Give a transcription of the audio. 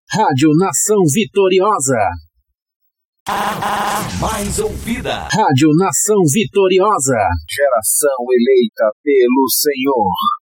Rádio Nação Vitoriosa. A mais ouvida. Rádio Nação Vitoriosa. Geração eleita pelo Senhor.